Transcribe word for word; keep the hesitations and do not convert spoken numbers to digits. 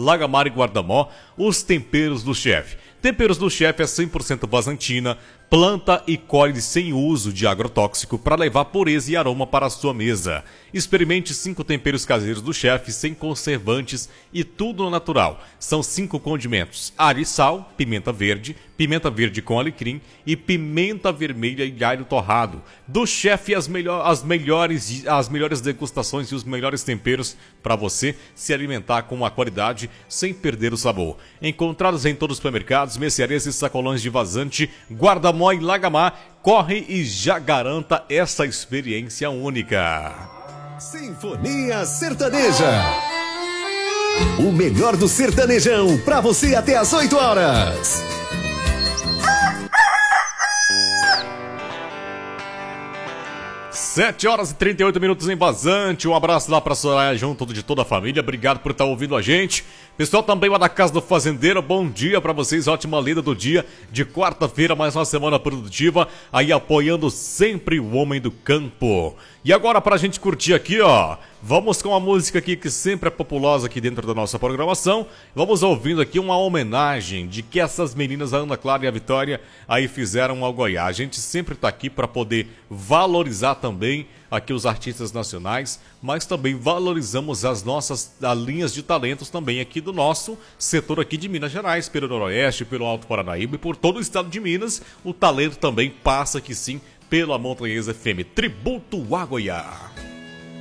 Lagamar e Guardamó, os temperos do chefe. Temperos do chefe é cem por cento vazantina, planta e colhe sem uso de agrotóxico para levar pureza e aroma para a sua mesa. Experimente cinco temperos caseiros do chefe sem conservantes e tudo natural. São cinco condimentos: alho e sal, pimenta verde, pimenta verde com alecrim e pimenta vermelha e alho torrado. Do chefe as, melhor, as, melhores, as melhores degustações e os melhores temperos para você se alimentar com uma qualidade sem perder o sabor. Encontrados em todos os supermercados, mercearias e sacolões de vazante, Guardamó e Lagamar. Corre e já garanta essa experiência única. Sinfonia Sertaneja. O melhor do sertanejão pra você até às oito horas. sete horas e trinta e oito minutos em Vazante. Um abraço lá pra Soraya junto de toda a família. Obrigado por estar ouvindo a gente. Pessoal também lá da Casa do Fazendeiro, bom dia pra vocês. Ótima lida do dia de quarta-feira, mais uma semana produtiva. Aí apoiando sempre o homem do campo. E agora pra gente curtir aqui, ó, vamos com a música aqui que sempre é populosa aqui dentro da nossa programação. Vamos ouvindo aqui uma homenagem de que essas meninas, a Ana Clara e a Vitória, aí fizeram ao Goiás. A gente sempre tá aqui pra poder valorizar também aqui os artistas nacionais, mas também valorizamos as nossas as linhas de talentos também aqui do nosso setor aqui de Minas Gerais, pelo Noroeste, pelo Alto Paranaíba e por todo o estado de Minas. O talento também passa aqui sim pela Montanhesa F M. Tributo a Goiás.